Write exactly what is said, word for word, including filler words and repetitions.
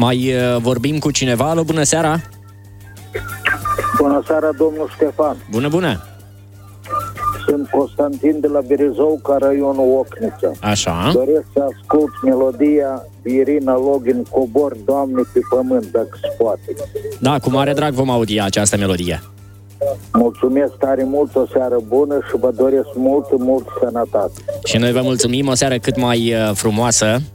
Mai uh, vorbim cu cineva? Alo, bună seara! Bună seara, domnul Ștefan. Bună, bună! Sunt Constantin de la Berezovca, raionul Ocnița. Așa. Doresc să ascult melodia Irina Login, Cobor, Doamne, pe pământ, dacă se poate. Da, cu mare drag vom audia această melodie. Mulțumesc tare mult, o seară bună și vă doresc mult, mult sănătate. Și noi vă mulțumim, o seară cât mai frumoasă.